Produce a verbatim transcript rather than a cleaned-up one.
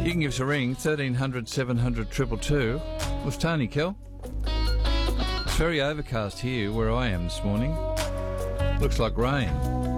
You can give us a ring, thirteen hundred seven hundred two two two. With Tony, Kel. It's very overcast here where I am this morning. Looks like rain.